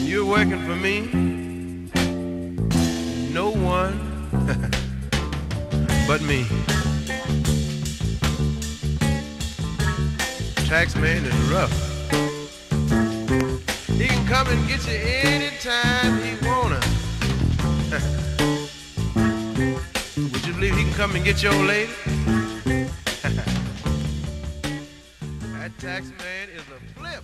You're working for me. No one but me. Taxman is rough. He can come and get you anytime he wanna. Would you believe he can come and get your lady? That taxman is a flip.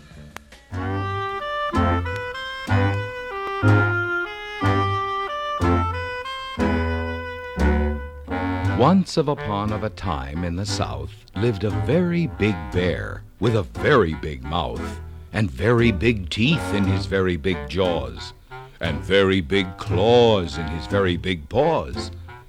Once upon a time in the South lived a very big bear with a very big mouth and very big teeth in his very big jaws and very big claws in his very big paws.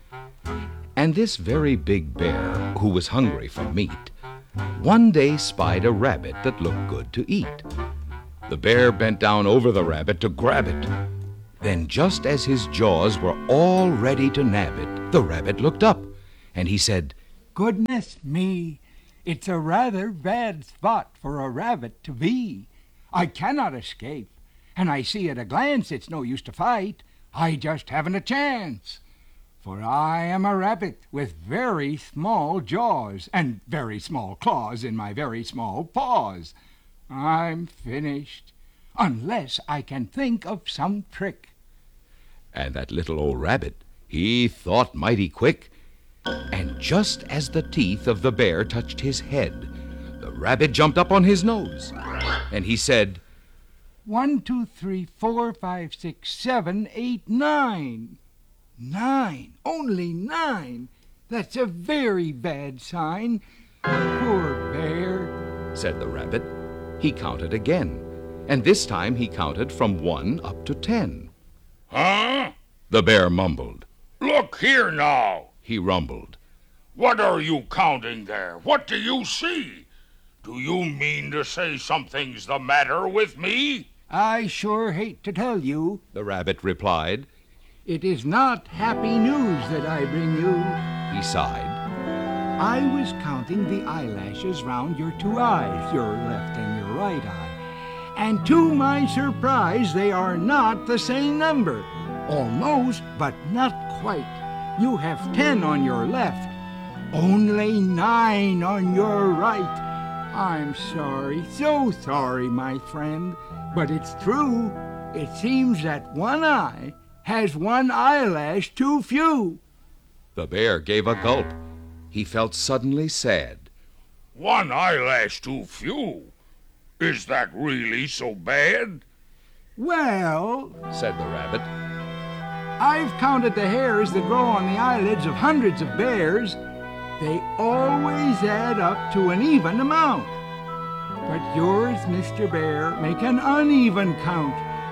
And this very big bear, who was hungry for meat, one day spied a rabbit that looked good to eat. The bear bent down over the rabbit to grab it. Then, just as his jaws were all ready to nab it, the rabbit looked up, and he said, "Goodness me, it's a rather bad spot for a rabbit to be. I cannot escape, and I see at a glance it's no use to fight. I just haven't a chance. For I am a rabbit with very small jaws and very small claws in my very small paws. I'm finished, unless I can think of some trick." And that little old rabbit, he thought mighty quick. And just as the teeth of the bear touched his head, the rabbit jumped up on his nose, and he said, 1, 2, 3, 4, 5, 6, 7, 8, 9. 9, only 9. That's a very bad sign. Poor bear, said the rabbit. He counted again, and this time he counted from 1 up to 10. Huh? The bear mumbled. Look here now, he rumbled. What are you counting there? What do you see? Do you mean to say something's the matter with me? I sure hate to tell you, the rabbit replied. It is not happy news that I bring you, he sighed. I was counting the eyelashes round your two eyes, your left and your right eye, and to my surprise they are not the same number. Almost, but not quite. You have 10 on your left, only 9 on your right. I'm sorry, so sorry, my friend, but it's true. It seems that one eye has one eyelash too few. The bear gave a gulp. He felt suddenly sad. One eyelash too few? Is that really so bad? Well, said the rabbit, I've counted the hairs that grow on the eyelids of hundreds of bears. They always add up to an even amount. But yours, Mr. Bear, make an uneven count.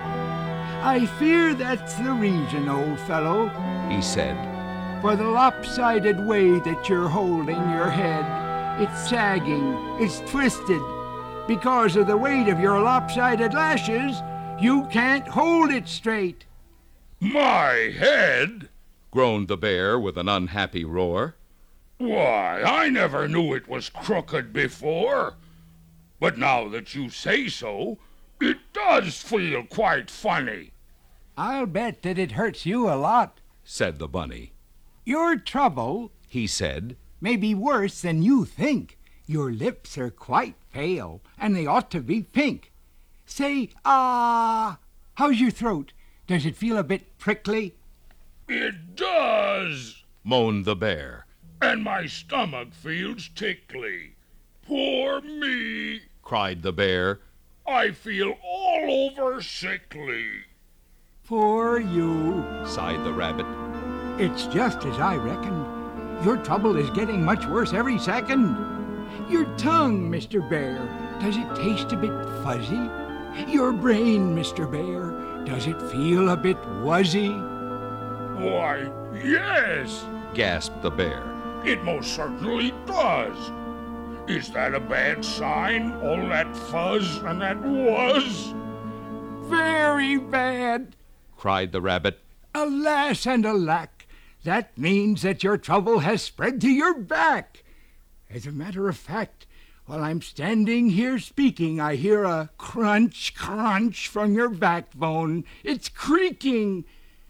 I fear that's the reason, old fellow, he said, for the lopsided way that you're holding your head. It's sagging, it's twisted. Because of the weight of your lopsided lashes, you can't hold it straight. My head? groaned the bear with an unhappy roar. Why, I never knew it was crooked before. But now that you say so, it does feel quite funny. I'll bet that it hurts you a lot, said the bunny. Your trouble, he said, may be worse than you think. Your lips are quite pale, and they ought to be pink. Say, ah, how's your throat? Does it feel a bit prickly? It does, moaned the bear. And my stomach feels tickly. Poor me, cried the bear. I feel all over sickly. Poor you, sighed the rabbit. It's just as I reckoned. Your trouble is getting much worse every second. Your tongue, Mr. Bear, does it taste a bit fuzzy? Your brain, Mr. Bear, does it feel a bit wuzzy? Why, yes, gasped the bear. It most certainly does. Is that a bad sign, all that fuzz and that wuzz? Very bad, cried the rabbit. Alas and alack, that means that your trouble has spread to your back. As a matter of fact, While I'm standing here speaking, I hear a crunch, crunch from your backbone. It's creaking.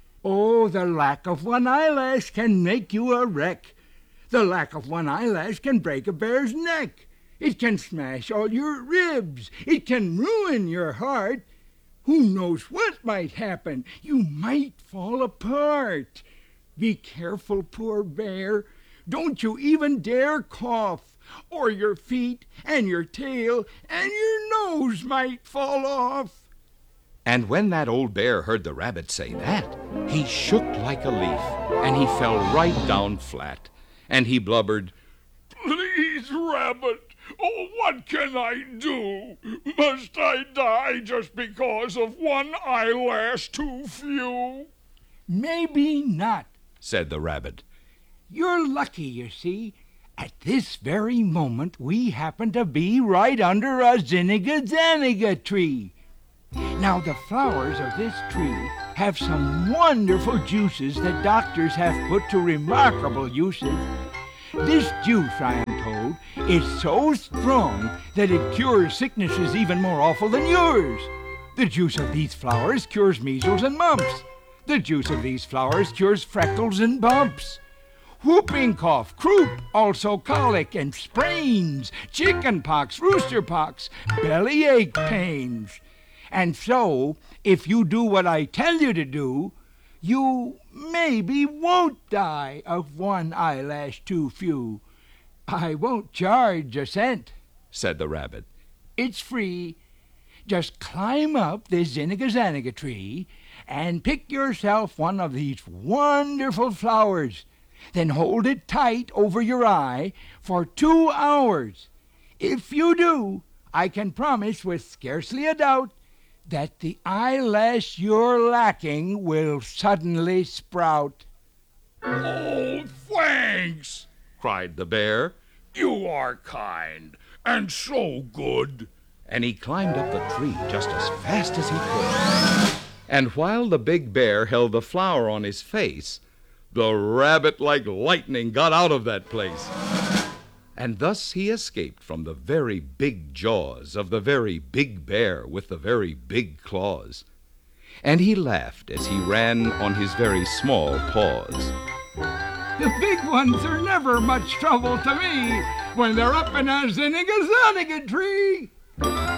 Oh, the lack of one eyelash can make you a wreck. The lack of one eyelash can break a bear's neck. It can smash all your ribs. It can ruin your heart. Who knows what might happen? You might fall apart. Be careful, poor bear. Don't you even dare cough, or your feet and your tail and your nose might fall off. And when that old bear heard the rabbit say that, he shook like a leaf, and he fell right down flat. And he blubbered, Please, Rabbit, oh, what can I do? Must I die just because of one eyelash too few? Maybe not, said the rabbit. You're lucky, you see. At this very moment we happen to be right under a zinniga-zanniga tree. Now the flowers of this tree have some wonderful juices that doctors have put to remarkable uses. This juice, I am told, is so strong that it cures sicknesses even more awful than yours. The juice of these flowers cures measles and mumps. The juice of these flowers cures freckles and bumps. Whooping cough, croup, also colic and sprains, chicken pox, rooster pox, bellyache pains. And so, if you do what I tell you to do, you maybe won't die of one eyelash too few. I won't charge a cent, said the rabbit. It's free. Just climb up this zinniga-zanniga tree and pick yourself one of these wonderful flowers. Then hold it tight over your eye for 2 hours. If you do, I can promise with scarcely a doubt that the eyelash you're lacking will suddenly sprout. Oh, thanks, cried the bear. You are kind and so good. And he climbed up the tree just as fast as he could. And while the big bear held the flower on his face, the rabbit like lightning got out of that place. And thus he escaped from the very big jaws of the very big bear with the very big claws. And he laughed as he ran on his very small paws. The big ones are never much trouble to me when they're up in a zinniga-zanniga tree.